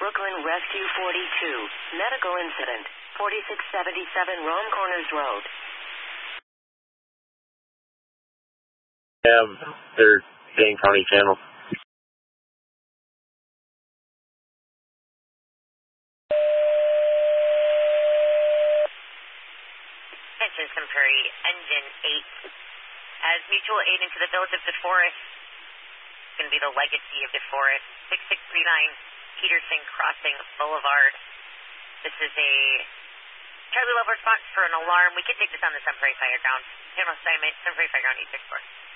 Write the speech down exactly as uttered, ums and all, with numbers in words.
Brooklyn Rescue forty-two. Medical incident. forty-six seventy-seven Rome Corners Road. Have their Dane County channel. Attention Prairie, Engine eight. As mutual aid into the village of DeForest, it's going to be the legacy of DeForest, six six three nine Peterson Crossing Boulevard. This is a Charlie Love response for an alarm. We can take this on the Sun Prairie Fire Ground. General assignment, Sun Prairie Fire Ground eight six four.